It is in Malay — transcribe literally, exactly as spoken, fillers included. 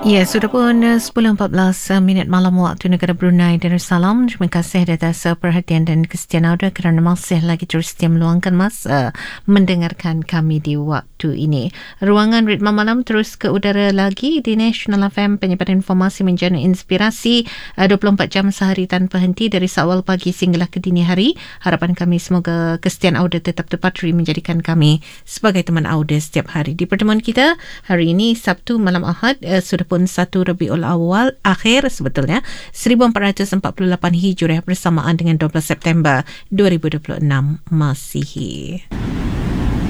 Ya, sudah pun uh, sepuluh empat belas uh, minit malam waktu negara Brunei Darussalam. Terima kasih atas uh, perhatian dan kesetiaan anda kerana masih lagi terus setia meluangkan masa uh, mendengarkan kami di waktu ini. Ruangan Ritma Malam terus ke udara lagi di National F M, penyebaran informasi menjana inspirasi uh, dua puluh empat jam sehari tanpa henti dari awal pagi sehinggalah ke dini hari. Harapan kami semoga kesetiaan audio tetap terpatri menjadikan kami sebagai teman audio setiap hari. Di pertemuan kita hari ini Sabtu malam Ahad, uh, sudah pun satu Rabiul Awal akhir sebetulnya seribu empat ratus empat puluh lapan Hijriah bersamaan dengan dua belas September dua ribu dua puluh enam Masihi.